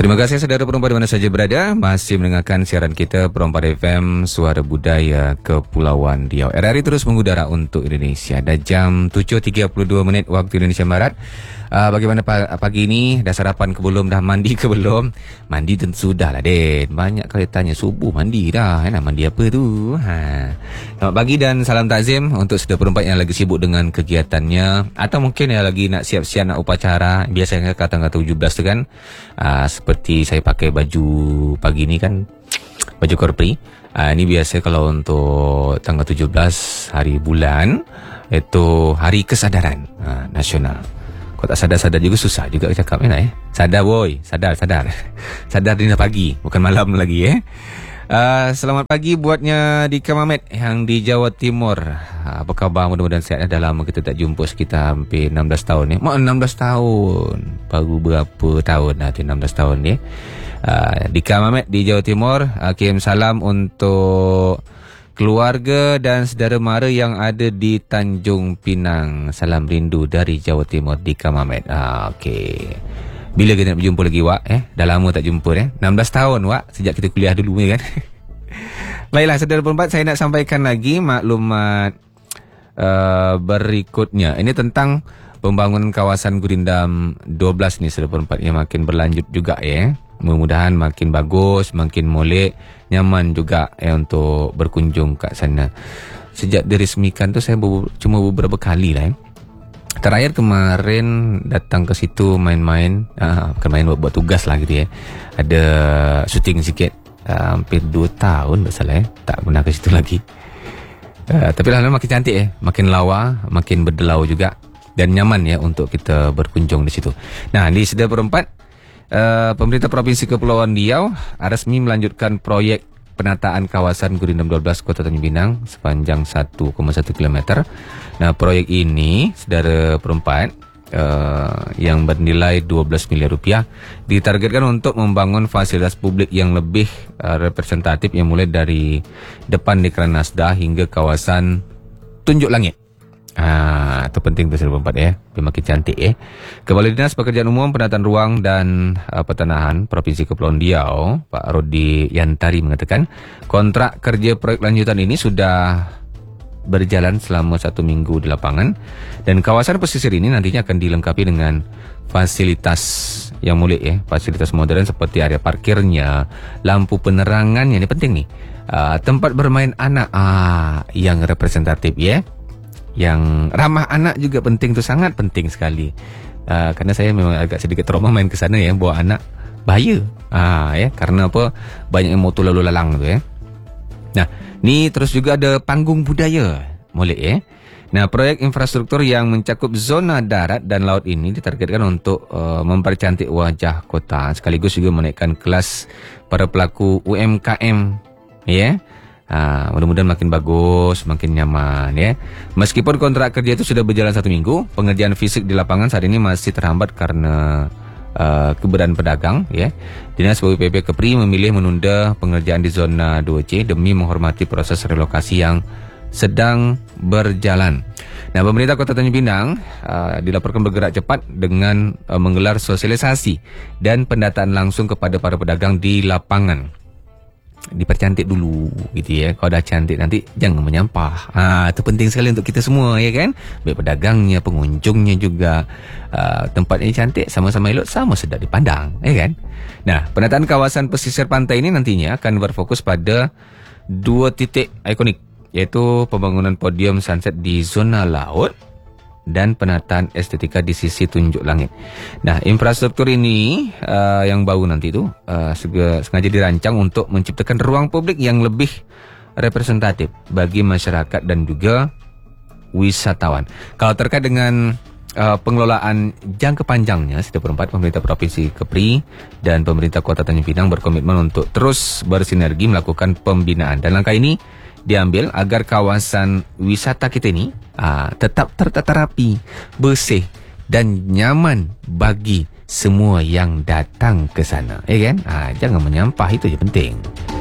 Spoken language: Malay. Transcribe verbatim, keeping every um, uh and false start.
Terima kasih saudara perempuan di mana saja berada, masih mendengarkan siaran kita Perempuan F M Suara Budaya Kepulauan Riau. R R I terus mengudara untuk Indonesia. Dah jam tujuh tiga puluh dua menit waktu Indonesia Barat. Uh, bagaimana pagi ini? Dah sarapan ke belum? Dah mandi ke belum? Mandi tentu sudah lah, Den. Banyak kali tanya subuh mandi dah. Eh, mandi apa tu? Ha. Selamat pagi dan salam takzim untuk saudara perempuan yang lagi sibuk dengan kegiatannya, atau mungkin yang lagi nak siap-siap nak upacara. Biasanya kata tanggal tujuh belas tu kan, uh, seperti saya pakai baju pagi ni kan, baju korpri. Uh, ini biasa kalau untuk tanggal tujuh belas hari bulan, itu hari kesadaran uh, nasional. Kau tak sadar-sadar juga susah juga cakap ni, eh. Sadar boy, sadar, sadar. Sadar dina pagi, bukan malam lagi, eh. Uh, selamat pagi buatnya Dika Mamet yang di Jawa Timur. Uh, apa khabar? Mudah-mudahan sihat. Dah lama kita tak jumpa, sekitar hampir enam belas tahun ni. Mak enam belas tahun. Baru berapa tahun dah tu, enam belas tahun ni. Uh, Dika Mamet di Jawa Timur. Uh, kirim salam untuk keluarga dan saudara mara yang ada di Tanjung Pinang. Salam rindu dari Jawa Timur, Dika Mamet. Ah, okey. Bila kita nak berjumpa lagi, Wak? Eh? Dah lama tak jumpa, eh? enam belas tahun, Wak. Sejak kita kuliah dulu, kan? Baiklah, saudara perempuan, saya nak sampaikan lagi maklumat uh, berikutnya. Ini tentang pembangunan kawasan Gurindam dua belas ni, saudara perempuan, yang makin berlanjut juga, ya. Mudah-mudahan makin bagus, makin molek, nyaman juga eh, untuk berkunjung kat sana. Sejak diresmikan tu saya ber, cuma beberapa kali lah. Eh. Terakhir kemarin datang ke situ main-main, ah, bukan main, buat, buat tugas lah gitu ya. Ada syuting sikit, ah, hampir dua tahun tak salah, eh. Tak pernah ke situ lagi. Uh, tapi lama-lama makin cantik, eh. Makin lawa, makin berdelau juga, dan nyaman ya untuk kita berkunjung di situ. Nah, di Sedar Perempat, Uh, pemerintah Provinsi Kepulauan Riau resmi melanjutkan proyek penataan kawasan Gurindam dua belas Kota Tanjung Pinang sepanjang satu koma satu kilometer. Nah, proyek ini, saudara perempat, uh, yang bernilai dua belas miliar rupiah, ditargetkan untuk membangun fasilitas publik yang lebih uh, representatif, yang mulai dari depan Dekran Nasda hingga kawasan Tunjuk Langit. Ah, itu penting tu saudara perempat, ya. Biar makin cantik, eh. Kepala Dinas Pekerjaan Umum, Penataan Ruang dan uh, Pertanahan Provinsi Kepulauan Riau, Pak Rodi Yantari, mengatakan kontrak kerja proyek lanjutan ini sudah berjalan selama satu minggu di lapangan, dan kawasan pesisir ini nantinya akan dilengkapi dengan fasilitas yang molek, ya. Fasilitas modern seperti area parkirnya, lampu penerangannya, ini penting nih. Uh, tempat bermain anak ah yang representatif, ya. Yang ramah anak juga penting tu, sangat penting sekali. Uh, kerana saya memang agak sedikit trauma main ke sana, ya, bawa anak bahaya. Ah, ya, karena apa? Banyak yang motor lalu lalang tu, ya. Nah, ni terus juga ada panggung budaya, molek, ya. Nah, proyek infrastruktur yang mencakup zona darat dan laut ini ditargetkan untuk uh, mempercantik wajah kota, sekaligus juga menaikkan kelas para pelaku U M K M, ya. Ha, mudah-mudahan makin bagus, makin nyaman, ya. Meskipun kontrak kerja itu sudah berjalan satu minggu, pengerjaan fisik di lapangan saat ini masih terhambat karena uh, keberadaan pedagang, ya. Dinas B P P Kepri memilih menunda pengerjaan di zona dua C demi menghormati proses relokasi yang sedang berjalan. Nah, pemerintah Kota Tanjung Pinang uh, dilaporkan bergerak cepat dengan uh, menggelar sosialisasi dan pendataan langsung kepada para pedagang di lapangan. Dipercantik dulu gitu, ya. Kalau dah cantik nanti jangan menyampah. Ah, itu penting sekali untuk kita semua, ya kan? Baik pedagangnya, pengunjungnya juga. Uh, tempat ini cantik, sama-sama elok, sama sedap dipandang, ya kan? Nah, penataan kawasan pesisir pantai ini nantinya akan berfokus pada dua titik ikonik, yaitu pembangunan podium sunset di zona laut dan penataan estetika di sisi Tunjuk Langit. Nah, infrastruktur ini uh, yang baru nanti itu uh, sengaja dirancang untuk menciptakan ruang publik yang lebih representatif bagi masyarakat dan juga wisatawan. Kalau terkait dengan uh, pengelolaan jangka panjangnya, setiap perempat, pemerintah Provinsi Kepri dan pemerintah Kota Tanjung Pinang berkomitmen untuk terus bersinergi melakukan pembinaan, dan langkah ini diambil agar kawasan wisata kita ini aa, tetap tertata rapi, bersih dan nyaman bagi semua yang datang ke sana, ya kan? Aa, jangan menyampah, itu je penting.